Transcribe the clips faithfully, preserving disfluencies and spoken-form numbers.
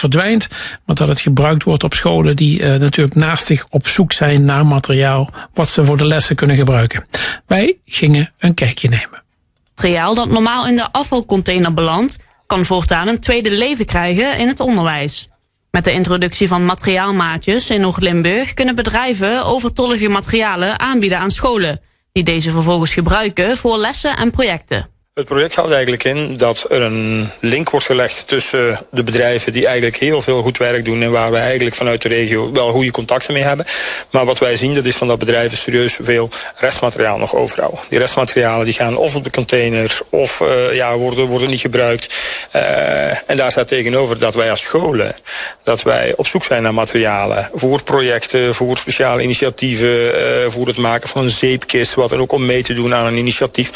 verdwijnt, maar dat het gebruikt wordt op scholen die uh, natuurlijk naastig op zoek zijn naar materiaal wat ze voor de lessen kunnen gebruiken. Wij gingen een kijkje nemen. Materiaal dat normaal in de afvalcontainer belandt, kan voortaan een tweede leven krijgen in het onderwijs. Met de introductie van materiaalmaatjes in Noord-Limburg kunnen bedrijven overtollige materialen aanbieden aan scholen, die deze vervolgens gebruiken voor lessen en projecten. Het project houdt eigenlijk in dat er een link wordt gelegd tussen de bedrijven die eigenlijk heel veel goed werk doen en waar wij eigenlijk vanuit de regio wel goede contacten mee hebben. Maar wat wij zien, dat is van dat bedrijven serieus veel restmateriaal nog overhouden. Die restmaterialen die gaan of op de container of uh, ja, worden, worden niet gebruikt. Uh, en daar staat tegenover dat wij als scholen, dat wij op zoek zijn naar materialen voor projecten, voor speciale initiatieven, uh, voor het maken van een zeepkist, wat dan ook om mee te doen aan een initiatief.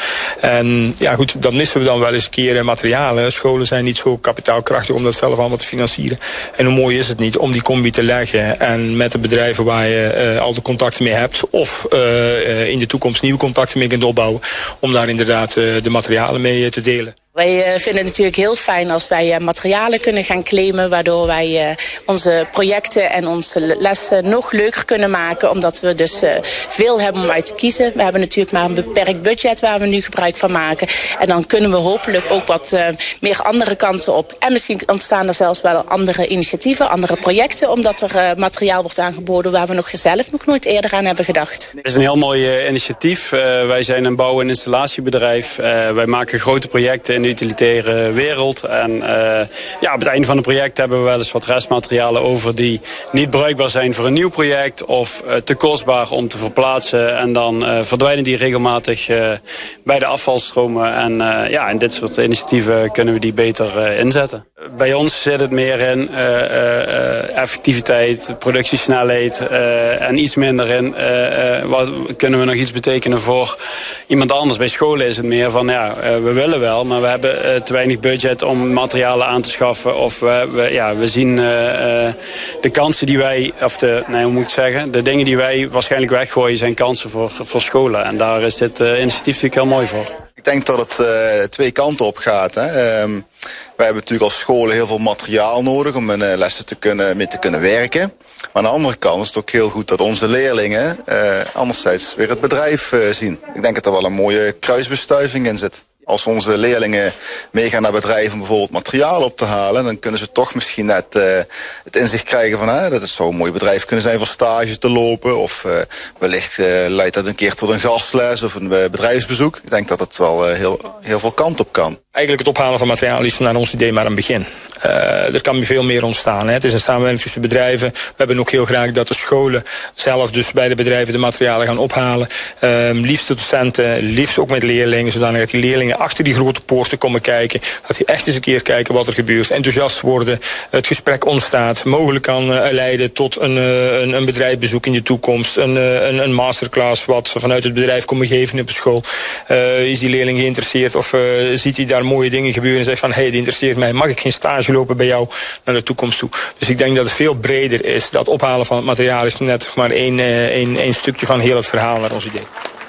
En ja, goed. Dan missen we dan wel eens een keer materialen. Scholen zijn niet zo kapitaalkrachtig om dat zelf allemaal te financieren. En hoe mooi is het niet om die combi te leggen en met de bedrijven waar je uh, al de contacten mee hebt of uh, in de toekomst nieuwe contacten mee kunt opbouwen, om daar inderdaad uh, de materialen mee uh, te delen. Wij vinden het natuurlijk heel fijn als wij materialen kunnen gaan claimen, waardoor wij onze projecten en onze lessen nog leuker kunnen maken, omdat we dus veel hebben om uit te kiezen. We hebben natuurlijk maar een beperkt budget waar we nu gebruik van maken. En dan kunnen we hopelijk ook wat meer andere kanten op. En misschien ontstaan er zelfs wel andere initiatieven, andere projecten, omdat er materiaal wordt aangeboden waar we nog zelf nog nooit eerder aan hebben gedacht. Het is een heel mooi initiatief. Wij zijn een bouw- en installatiebedrijf. Wij maken grote projecten in de utilitaire wereld. En uh, ja, op het einde van het project hebben we wel eens wat restmaterialen over die niet bruikbaar zijn voor een nieuw project of uh, te kostbaar om te verplaatsen. En dan uh, verdwijnen die regelmatig uh, bij de afvalstromen. En uh, ja, in dit soort initiatieven kunnen we die beter uh, inzetten. Bij ons zit het meer in uh, uh, effectiviteit, productiesnelheid uh, en iets minder in uh, uh, wat kunnen we nog iets betekenen voor iemand anders. Bij scholen is het meer van ja, uh, we willen wel, maar we hebben uh, te weinig budget om materialen aan te schaffen. Of we, we, ja, we zien uh, uh, de kansen die wij, of de, nee, hoe moet ik zeggen, de dingen die wij waarschijnlijk weggooien zijn kansen voor, voor scholen. En daar is dit uh, initiatief natuurlijk heel mooi voor. Ik denk dat het uh, twee kanten op gaat. Hè. Um, wij hebben natuurlijk als scholen heel veel materiaal nodig om in uh, lessen te kunnen, mee te kunnen werken. Maar aan de andere kant is het ook heel goed dat onze leerlingen uh, anderzijds weer het bedrijf uh, zien. Ik denk dat er wel een mooie kruisbestuiving in zit. Als onze leerlingen meegaan naar bedrijven om bijvoorbeeld materiaal op te halen, dan kunnen ze toch misschien net uh, het inzicht krijgen van hè, dat het zou een mooi bedrijf kunnen zijn voor stage te lopen. Of uh, wellicht uh, leidt dat een keer tot een gastles of een uh, bedrijfsbezoek. Ik denk dat het wel uh, heel, heel veel kant op kan. Eigenlijk het ophalen van materiaal is naar ons idee maar een begin. Uh, er kan veel meer ontstaan. Hè. Het is een samenwerking tussen bedrijven. We hebben ook heel graag dat de scholen zelf dus bij de bedrijven de materialen gaan ophalen. Uh, liefst de docenten, liefst ook met leerlingen, zodanig dat die leerlingen achter die grote poorten komen kijken. Dat die echt eens een keer kijken wat er gebeurt. Enthousiast worden, het gesprek ontstaat. Mogelijk kan uh, leiden tot een, uh, een, een bedrijfsbezoek in de toekomst. Een, uh, een, een masterclass wat vanuit het bedrijf komen geven op de school. Uh, is die leerling geïnteresseerd of uh, ziet hij daar mooie dingen gebeuren en zegt van, hé, hey, dit interesseert mij, mag ik geen stage lopen bij jou naar de toekomst toe. Dus ik denk dat het veel breder is. Dat ophalen van het materiaal is net maar één, één, één stukje van heel het verhaal naar ons idee.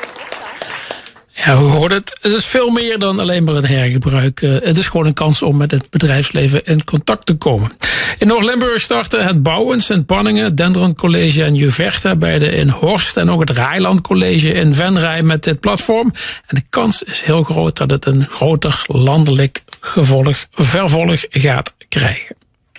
Ja, hoe hoort het? Het is veel meer dan alleen maar een hergebruik. Uh, het is gewoon een kans om met het bedrijfsleven in contact te komen. In Noord-Limburg starten het Bouwen, Sint-Panningen, Dendron College en Juverta, beide in Horst en ook het Rijland College in Venray met dit platform. En de kans is heel groot dat het een groter landelijk gevolg, vervolg gaat krijgen.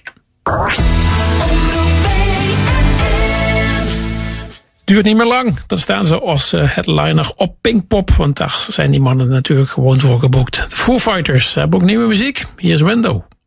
Duurt niet meer lang, dan staan ze als headliner op Pinkpop, want daar zijn die mannen natuurlijk gewoon voor geboekt. De Foo Fighters hebben ook nieuwe muziek. Hier is Window.